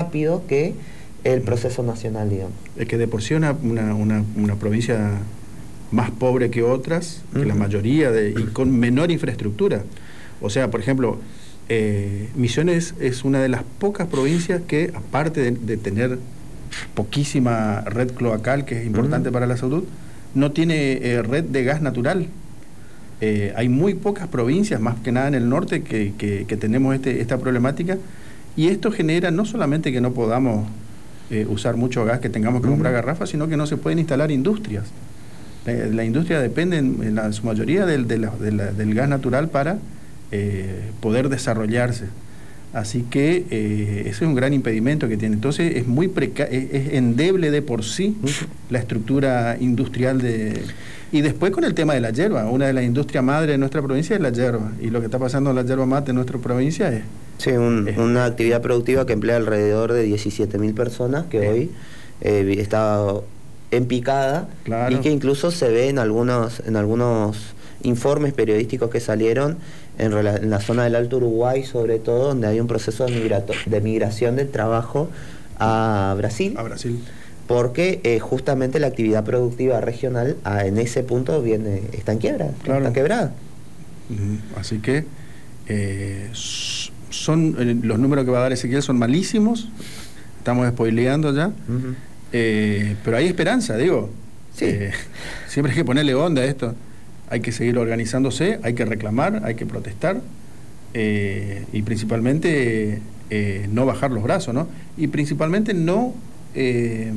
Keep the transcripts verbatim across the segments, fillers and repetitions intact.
rápido que el proceso nacional, digamos. Es que de por sí una, una, una, una provincia más pobre que otras, que uh-huh. la mayoría, de, y con menor infraestructura. O sea, por ejemplo, eh, Misiones es una de las pocas provincias que, aparte de, de tener poquísima red cloacal, que es importante uh-huh. para la salud, no tiene eh, red de gas natural. Eh, hay muy pocas provincias, más que nada en el norte, que, que, que tenemos este, esta problemática, y esto genera no solamente que no podamos eh, usar mucho gas, que tengamos que uh-huh. comprar garrafas, sino que no se pueden instalar industrias. La, la industria depende en, en, la, en su mayoría del, de la, de la, del gas natural para eh, poder desarrollarse. Así que eh, ese es un gran impedimento que tiene. Entonces es muy preca es, es endeble de por sí la estructura industrial de... Y después con el tema de la yerba, una de las industrias madres de nuestra provincia es la yerba, y lo que está pasando en la yerba mate en nuestra provincia es... Sí, un, es, una actividad productiva que emplea alrededor de diecisiete mil personas, que eh, hoy eh, está en picada, claro. y que incluso se ve en algunos, en algunos informes periodísticos que salieron en, en la zona del Alto Uruguay, sobre todo, donde hay un proceso de, migrato, de migración del trabajo a Brasil. A Brasil. Porque eh, justamente la actividad productiva regional a, en ese punto viene está en quiebra, claro. está quebrada. Uh-huh. Así que eh, son eh, los números que va a dar Ezequiel son malísimos, estamos spoileando ya, uh-huh. eh, pero hay esperanza, digo. Sí. Eh, siempre hay que ponerle onda a esto. Hay que seguir organizándose, hay que reclamar, hay que protestar, eh, y principalmente eh, no bajar los brazos, ¿no? Y principalmente no... Eh,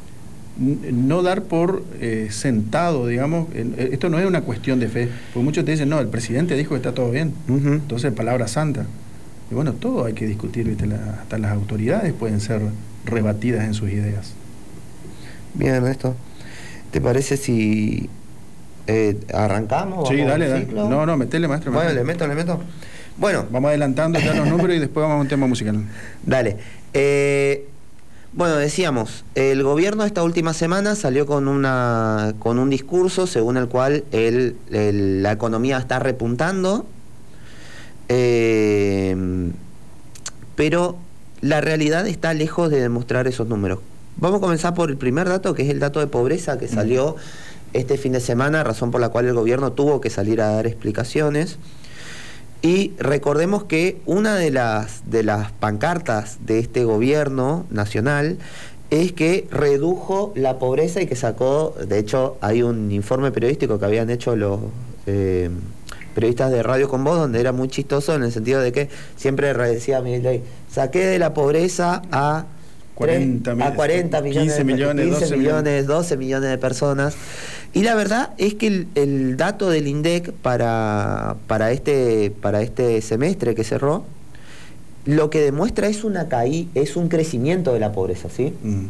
no dar por eh, sentado, digamos, eh, esto no es una cuestión de fe, porque muchos te dicen, no, el presidente dijo que está todo bien, uh-huh. entonces palabra santa. Y bueno, todo hay que discutir, ¿viste? La, hasta las autoridades pueden ser rebatidas en sus ideas. Bien, Ernesto, ¿te parece si eh, arrancamos? Sí, dale, dale. No, no, metele, maestro. Bueno, metele. le meto, le meto. Bueno. Vamos adelantando ya los números y después vamos a un tema musical. Dale. Eh... Bueno, decíamos, el gobierno esta última semana salió con una con un discurso según el cual el, el, la economía está repuntando, eh, pero la realidad está lejos de demostrar esos números. Vamos a comenzar por el primer dato, que es el dato de pobreza que salió este fin de semana, razón por la cual el gobierno tuvo que salir a dar explicaciones. Y recordemos que una de las, de las pancartas de este gobierno nacional es que redujo la pobreza y que sacó, de hecho hay un informe periodístico que habían hecho los eh, periodistas de Radio Con Voz, donde era muy chistoso en el sentido de que siempre decía Miguel Ley, saqué de la pobreza a cuarenta, a cuarenta millones, quince millones, quince doce millones, doce millones de personas. Y la verdad es que el, el dato del INDEC para, para, este, para este semestre que cerró, lo que demuestra es una caí, es un crecimiento de la pobreza, ¿sí? Mm.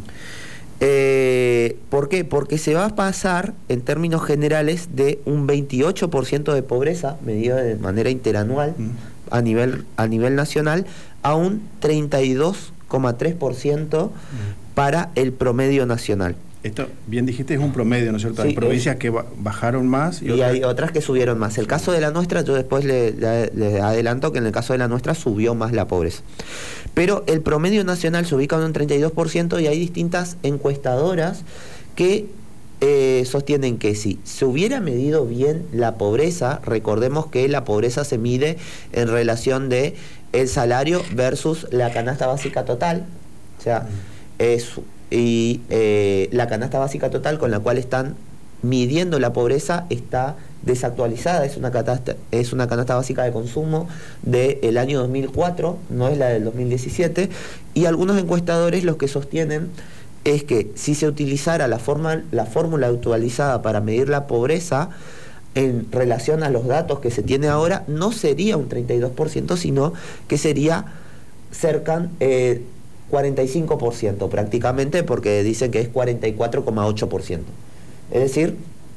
Eh, ¿Por qué? Porque se va a pasar, en términos generales, de un veintiocho por ciento de pobreza, medido de manera interanual, mm. a nivel, a nivel nacional, a un treinta y dos coma tres por ciento mm. para el promedio nacional. Esto, bien dijiste, es un promedio, ¿no es cierto? Sí, hay provincias es, que bajaron más y, y otras... hay otras que subieron más. El caso de la nuestra, yo después le, le, le adelanto que en el caso de la nuestra subió más la pobreza. Pero el promedio nacional se ubica en un treinta y dos por ciento y hay distintas encuestadoras que eh, sostienen que si se hubiera medido bien la pobreza, recordemos que la pobreza se mide en relación de el salario versus la canasta básica total, o sea, es... y eh, la canasta básica total con la cual están midiendo la pobreza está desactualizada, es una canasta, es una canasta básica de consumo del año dos mil cuatro, no es la del dos mil diecisiete, y algunos encuestadores los que sostienen es que si se utilizara la, forma, la fórmula actualizada para medir la pobreza en relación a los datos que se tiene ahora, no sería un treinta y dos por ciento, sino que sería cerca... Eh, cuarenta y cinco por ciento prácticamente, porque dicen que es cuarenta y cuatro coma ocho por ciento. Es decir,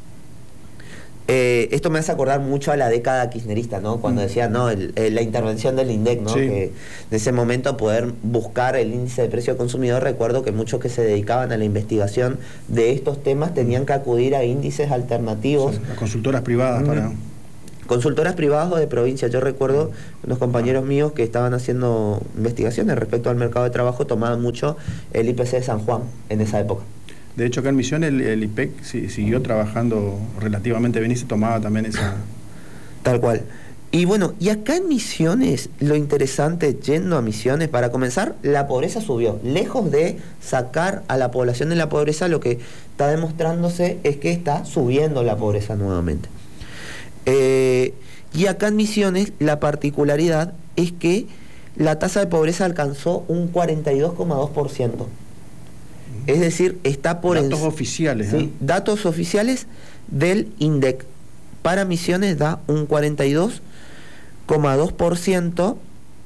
eh, esto me hace acordar mucho a la década kirchnerista, ¿no? Cuando mm. decía, no, el, el, la intervención del INDEC, ¿no? Sí. Que en ese momento poder buscar el índice de precio consumidor, recuerdo que muchos que se dedicaban a la investigación de estos temas tenían que acudir a índices alternativos. Sí, a consultoras privadas mm. para... Consultoras privadas o de provincia. Yo recuerdo unos compañeros míos que estaban haciendo investigaciones respecto al mercado de trabajo, tomaban mucho el I P C de San Juan en esa época. De hecho, acá en Misiones el, el I P E C siguió trabajando relativamente bien y se tomaba también esa... Tal cual. Y bueno, y acá en Misiones, lo interesante, yendo a Misiones, para comenzar, la pobreza subió. Lejos de sacar a la población de la pobreza, lo que está demostrándose es que está subiendo la pobreza nuevamente. Eh, y acá en Misiones, la particularidad es que la tasa de pobreza alcanzó un cuarenta y dos coma dos por ciento. Es decir, está por... Datos en, oficiales. ¿sí? ¿eh? Datos oficiales del INDEC. Para Misiones da un cuarenta y dos coma dos por ciento,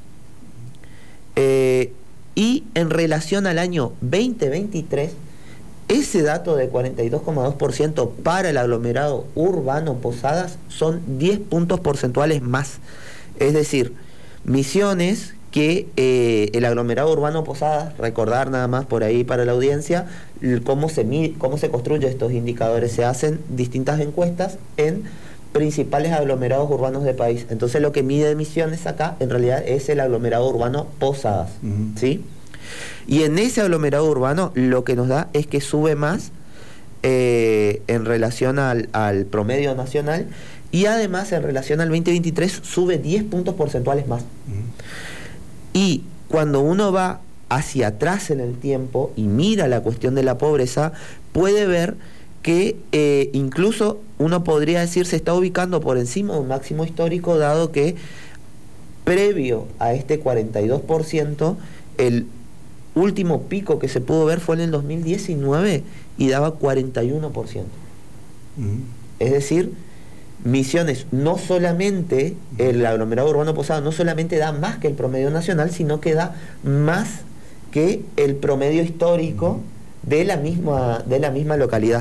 eh, y en relación al año veinte veintitrés, ese dato de cuarenta y dos coma dos por ciento para el aglomerado urbano Posadas son diez puntos porcentuales más. Es decir, Misiones, que eh, el aglomerado urbano Posadas, recordar nada más por ahí para la audiencia, cómo se, mide, cómo se construyen estos indicadores. Se hacen distintas encuestas en principales aglomerados urbanos del país. Entonces lo que mide Misiones acá en realidad es el aglomerado urbano Posadas, uh-huh. ¿sí? Y en ese aglomerado urbano lo que nos da es que sube más eh, en relación al, al promedio nacional, y además en relación al veinte veintitrés sube diez puntos porcentuales más. Uh-huh. Y cuando uno va hacia atrás en el tiempo y mira la cuestión de la pobreza, puede ver que eh, incluso uno podría decir se está ubicando por encima de un máximo histórico, dado que previo a este cuarenta y dos por ciento, el último pico que se pudo ver fue en el dos mil diecinueve y daba cuarenta y uno por ciento. Uh-huh. Es decir, Misiones, no solamente el aglomerado urbano Posada, no solamente da más que el promedio nacional, sino que da más que el promedio histórico de la misma, de la misma localidad.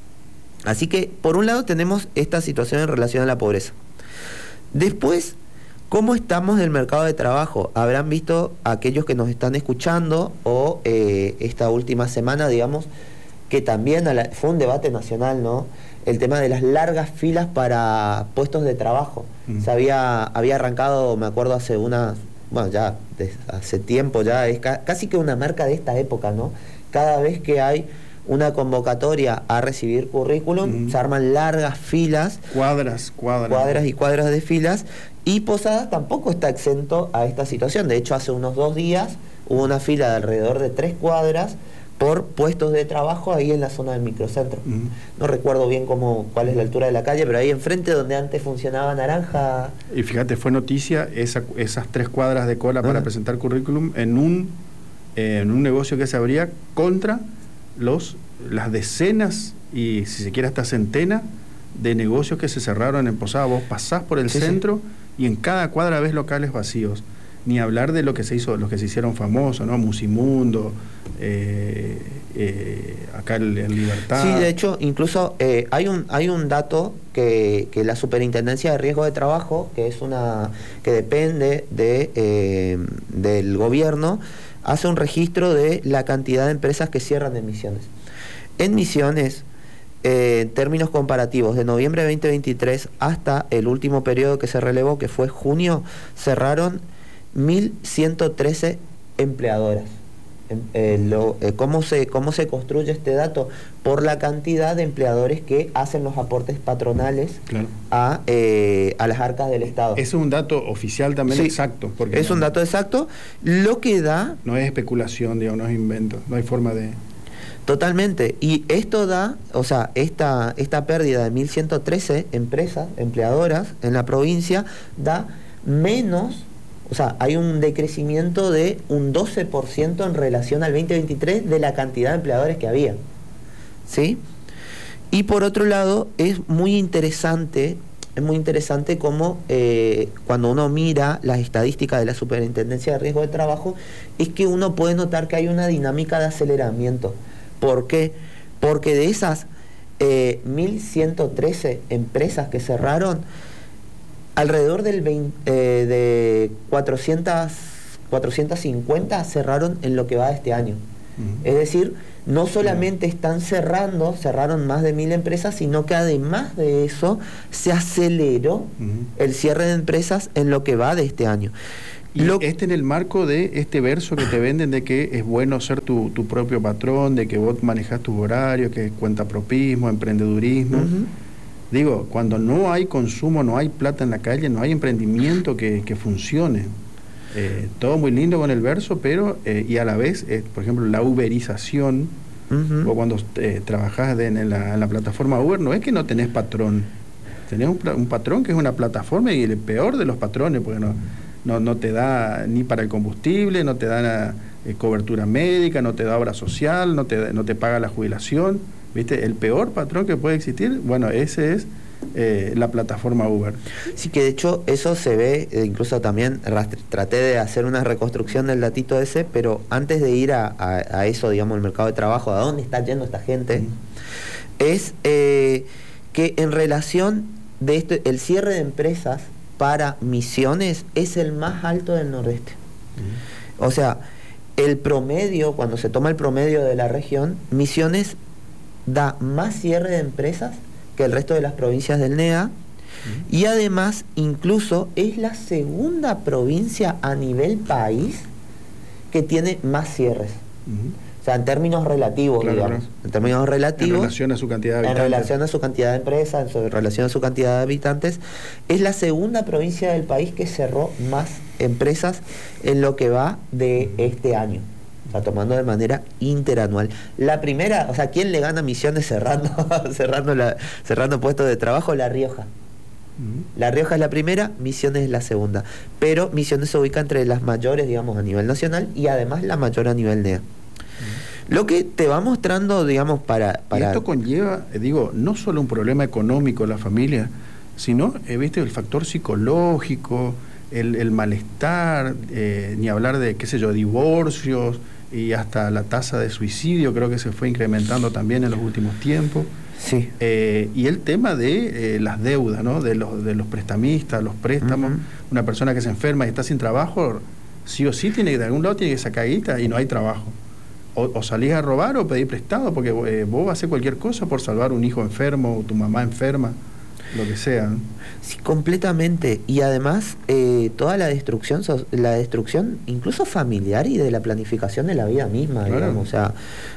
Así que, por un lado, tenemos esta situación en relación a la pobreza. Después, ¿cómo estamos en el mercado de trabajo? Habrán visto aquellos que nos están escuchando, o eh, esta última semana, digamos, que también a la, fue un debate nacional, ¿no? El tema de las largas filas para puestos de trabajo. Mm. Se había, había arrancado, me acuerdo, hace unas, bueno, ya desde hace tiempo, ya es ca casi que una marca de esta época, ¿no? Cada vez que hay una convocatoria a recibir currículum, mm. se arman largas filas. Cuadras, cuadras. Cuadras y cuadras de filas. Y Posadas tampoco está exento a esta situación. De hecho, hace unos dos días hubo una fila de alrededor de tres cuadras por puestos de trabajo ahí en la zona del microcentro. Mm. No recuerdo bien cómo, cuál es la altura de la calle, pero ahí enfrente donde antes funcionaba Naranja. Y fíjate, fue noticia esa, esas tres cuadras de cola para ah. presentar currículum en un, eh, en un negocio que se abría contra los, las decenas y si se quiere hasta centenas de negocios que se cerraron en Posadas. Vos pasás por el sí, centro sí. y en cada cuadra ves locales vacíos. Ni hablar de lo que se hizo, los que se hicieron famosos, ¿no? Musimundo, eh, eh, acá en Libertad. Sí, de hecho, incluso eh, hay un hay un dato que, que la Superintendencia de Riesgo de Trabajo, que es una que depende de eh, del gobierno, hace un registro de la cantidad de empresas que cierran en Misiones. En Misiones, eh, en términos comparativos, de noviembre de veinte veintitrés hasta el último periodo que se relevó, que fue junio, cerraron mil ciento trece empleadoras. Eh, lo, eh, ¿cómo, se, ¿Cómo se construye este dato? Por la cantidad de empleadores que hacen los aportes patronales claro. a, eh, a las arcas del Estado. Es un dato oficial también sí, exacto. Porque es no, un dato exacto. Lo que da... No es especulación, digamos, no es invento. No hay forma de... Totalmente. Y esto da, o sea, esta, esta pérdida de mil ciento trece empresas, empleadoras en la provincia, da menos... O sea, hay un decrecimiento de un doce por ciento en relación al veinte veintitrés de la cantidad de empleadores que había. ¿Sí? Y por otro lado, es muy interesante, es muy interesante cómo eh, cuando uno mira las estadísticas de la Superintendencia de Riesgo de Trabajo, es que uno puede notar que hay una dinámica de aceleramiento. ¿Por qué? Porque de esas eh, mil ciento trece empresas que cerraron, alrededor del veinte, eh, de cuatrocientas, cuatrocientas cincuenta cerraron en lo que va de este año. Uh-huh. Es decir, no solamente uh-huh. están cerrando, cerraron más de mil empresas, sino que además de eso se aceleró uh-huh. el cierre de empresas en lo que va de este año. Y lo, este en el marco de este verso que te venden de que es bueno ser tu, tu propio patrón, de que vos manejás tus horarios, que es cuentapropismo, emprendedurismo. Uh-huh. Digo, cuando no hay consumo, no hay plata en la calle, no hay emprendimiento que, que funcione. Eh, todo muy lindo con el verso, pero, eh, y a la vez, eh, por ejemplo, la uberización, uh-huh. o cuando eh, trabajás de, en, la, en la plataforma Uber, no es que no tenés patrón, tenés un, un patrón que es una plataforma y el peor de los patrones, porque no... No, no te da ni para el combustible, no te da eh, cobertura médica, no te da obra social, no te, no te paga la jubilación. ¿Viste? El peor patrón que puede existir, bueno, ese es eh, la plataforma Uber. Sí, que de hecho eso se ve, eh, incluso también rastr- traté de hacer una reconstrucción del datito ese, pero antes de ir a, a, a eso, digamos, el mercado de trabajo, a dónde está yendo esta gente, mm. es eh, que en relación de esto, el cierre de empresas para Misiones es el más alto del Nordeste. Uh-huh. O sea, el promedio, cuando se toma el promedio de la región, Misiones da más cierre de empresas que el resto de las provincias del N E A, uh-huh. y además incluso es la segunda provincia a nivel país que tiene más cierres. Uh-huh. O sea, en términos relativos, claro, digamos. Claro. En términos relativos. En relación a su cantidad de habitantes. En relación a su cantidad de empresas, en su, relación a su cantidad de habitantes. Es la segunda provincia del país que cerró más empresas en lo que va de este año. O sea, tomando de manera interanual. La primera, o sea, ¿quién le gana a Misiones cerrando, cerrando, la, cerrando puestos de trabajo? La Rioja. Uh-huh. La Rioja es la primera, Misiones es la segunda. Pero Misiones se ubica entre las mayores, digamos, a nivel nacional y además la mayor a nivel N E A. Lo que te va mostrando, digamos, para... para... Y esto conlleva, eh, digo, no solo un problema económico en la familia, sino, eh, viste, el factor psicológico, el, el malestar, eh, ni hablar de, qué sé yo, divorcios, y hasta la tasa de suicidio creo que se fue incrementando también en los últimos tiempos. Sí. Eh, y el tema de eh, las deudas, ¿no? De los, de los prestamistas, los préstamos. Uh-huh. Una persona que se enferma y está sin trabajo, sí o sí, tiene, de algún lado tiene que sacar guita y no hay trabajo. O, o salís a robar o pedir prestado, porque eh, vos vas a hacer cualquier cosa por salvar un hijo enfermo o tu mamá enferma, lo que sea, ¿no? Sí, completamente. Y además, eh, toda la destrucción, la destrucción incluso familiar y de la planificación de la vida misma, claro. digamos. O sea,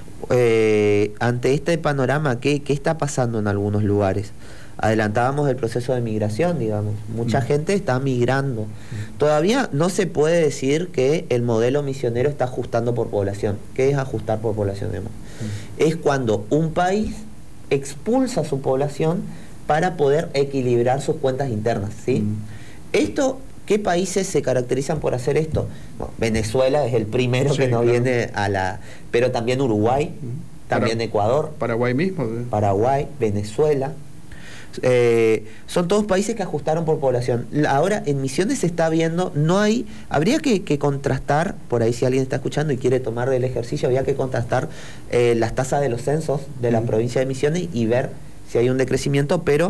eh, ante este panorama, ¿qué, ¿qué está pasando en algunos lugares? Adelantábamos el proceso de migración, digamos. Mucha mm. gente está migrando. Mm. Todavía no se puede decir que el modelo misionero está ajustando por población. ¿Qué es ajustar por población? Mm. Es cuando un país expulsa a su población para poder equilibrar sus cuentas internas, ¿sí? Mm. Esto, ¿qué países se caracterizan por hacer esto? Bueno, Venezuela es el primero sí, que nos claro. viene a la... Pero también Uruguay, mm. también Para, Ecuador. Paraguay mismo. ¿sí? Paraguay, Venezuela. Eh, son todos países que ajustaron por población. Ahora en Misiones se está viendo, no hay, habría que, que contrastar, por ahí si alguien está escuchando y quiere tomar del ejercicio, habría que contrastar eh, las tasas de los censos de la mm. provincia de Misiones y ver si hay un decrecimiento, pero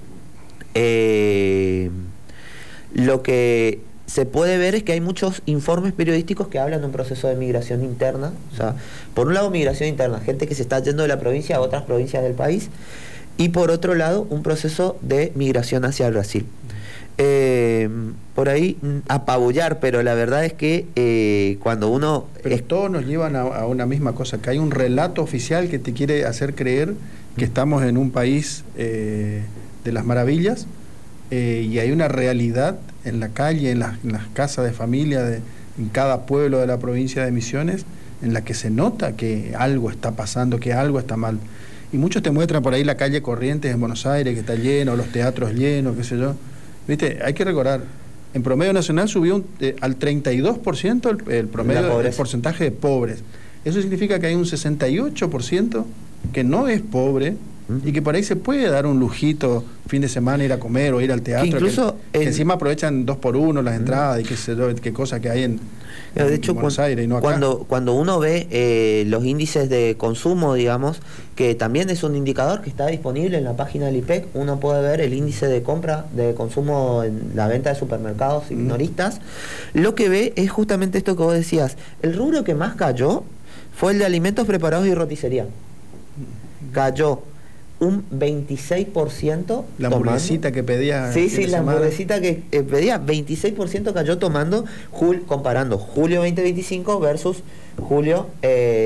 eh, lo que se puede ver es que hay muchos informes periodísticos que hablan de un proceso de migración interna. O sea, por un lado migración interna, gente que se está yendo de la provincia a otras provincias del país, y por otro lado un proceso de migración hacia el Brasil. Eh, por ahí apabullar, pero la verdad es que eh, cuando uno... Pero es... todos nos llevan a, a una misma cosa, que hay un relato oficial que te quiere hacer creer que estamos en un país eh, de las maravillas, eh, y hay una realidad en la calle, en las, en las casas de familia, de, en cada pueblo de la provincia de Misiones, en la que se nota que algo está pasando, que algo está mal. Y muchos te muestran por ahí la calle Corrientes en Buenos Aires, que está lleno, los teatros llenos, qué sé yo. ¿Viste? Hay que recordar, en promedio nacional subió un, eh, al treinta y dos por ciento el, el promedio, el porcentaje de pobres. Eso significa que hay un sesenta y ocho por ciento que no es pobre, uh-huh. y que por ahí se puede dar un lujito fin de semana, ir a comer o ir al teatro. Que incluso que, que encima aprovechan dos por uno las uh-huh. entradas y qué sé yo, qué cosa que hay en... De hecho, Buenos Aires, y no acá. Cuando, cuando uno ve eh, los índices de consumo, digamos, que también es un indicador que está disponible en la página del I P E C, uno puede ver el índice de compra, de consumo en la venta de supermercados y minoristas, mm. lo que ve es justamente esto que vos decías. El rubro que más cayó fue el de alimentos preparados y roticería. Cayó un veintiséis por ciento. La tomando. hamburguesita que pedía. Sí, el sí, fin de la semana. hamburguesita que eh, pedía, veintiséis por ciento cayó tomando, jul, comparando julio veinte veinticinco versus julio... Eh,